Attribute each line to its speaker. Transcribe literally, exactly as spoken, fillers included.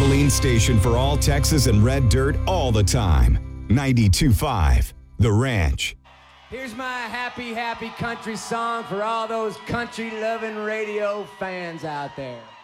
Speaker 1: Abilene station for all Texas and red dirt all the time. ninety-two point five, The Ranch.
Speaker 2: Here's my happy, happy country song for all those country-loving radio fans out there.